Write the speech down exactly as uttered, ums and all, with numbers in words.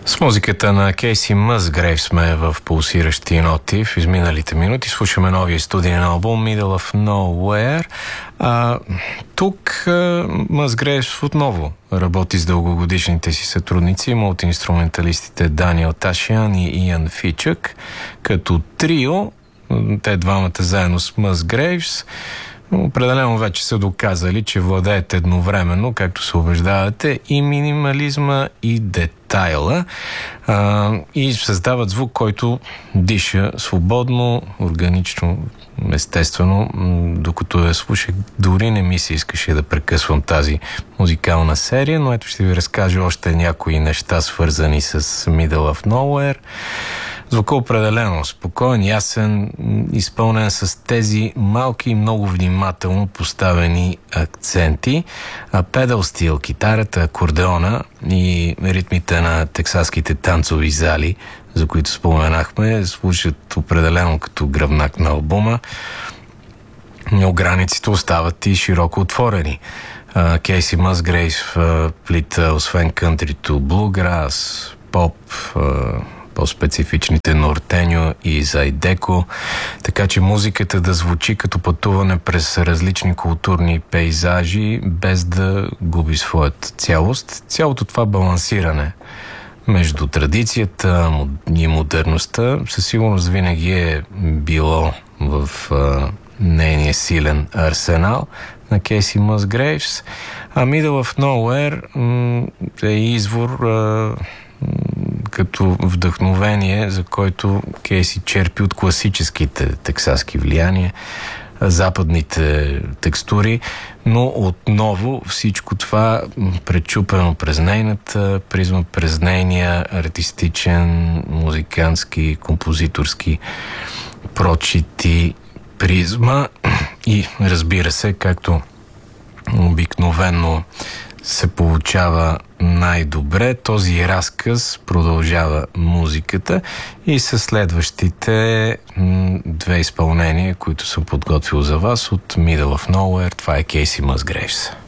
С музиката на Кейси Мъсгрейв сме в пулсиращи ноти. В изминалите минути слушаме новия студиен албум Middle of Nowhere. А, тук Мъсгрейв отново работи с дългогодишните си сътрудници, мултиинструменталистите Даниел Ташиан и Иан Фичък. Като трио, те двамата заедно с Мъсгрейвс, определено вече са доказали, че владеят едновременно, както се убеждавате, и минимализма, и детайла, а, и създават звук, който диша свободно, органично, естествено. Докато я слушах, дори не ми се искаше да прекъсвам тази музикална серия, но ето ще ви разкажа още някои неща, свързани с Middle of Nowhere. Звукът определено спокоен, ясен, изпълнен с тези малки и много внимателно поставени акценти. А педал стил, китарата, акордеона и ритмите на тексаските танцови зали, за които споменахме, слушат определено като гръбнак на албума. Но границите остават и широко отворени. Кейси Мъсгрейв плита освен кънтрито блуграс, поп, по-специфичните нортеньо и зайдеко, така че музиката да звучи като пътуване през различни културни пейзажи, без да губи своята цялост. Цялото това балансиране между традицията и модерността със сигурност винаги е било в а, нейния силен арсенал на Кейси Мъсгрейвс. А Middle of Nowhere м- е извор а, като вдъхновение, за който Кейси черпи от класическите тексаски влияния, западните текстури, но отново всичко това пречупено през нейната призма, през нейния артистичен, музикантски, композиторски прочит и призма. И разбира се, както обикновено се получава най-добре, този разказ продължава музиката и със следващите м- две изпълнения, които съм подготвил за вас от Middle of Nowhere. Това е Кейси Мъсгрейвс.